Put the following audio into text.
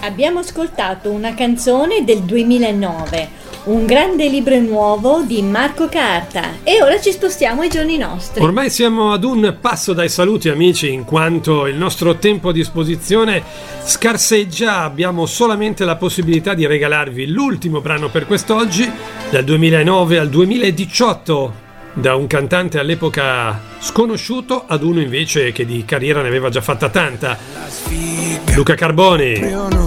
Abbiamo ascoltato una canzone del 2009, un grande libro nuovo di Marco Carta, e ora ci spostiamo ai giorni nostri. Ormai siamo ad un passo dai saluti, amici, in quanto il nostro tempo a disposizione scarseggia. Abbiamo solamente la possibilità di regalarvi l'ultimo brano per quest'oggi, dal 2009 al 2018, da un cantante all'epoca sconosciuto ad uno invece che di carriera ne aveva già fatta tanta, Luca Carboni.